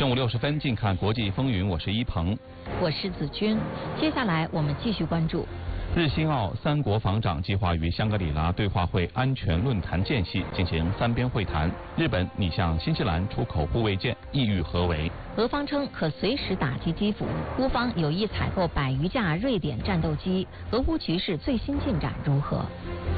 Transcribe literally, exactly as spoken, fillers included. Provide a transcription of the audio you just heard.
正午六十分，近看国际风云，我是一鹏， 我是子君。接下来我们继续关注。 日新澳三国防长计划于香格里拉对话会安全论坛间隙进行三边会谈。日本拟向新西兰出口护卫舰，意欲何为？ 俄方称可随时打击基辅，乌方有意采购百余架瑞典战斗机。俄乌局势最新进展如何？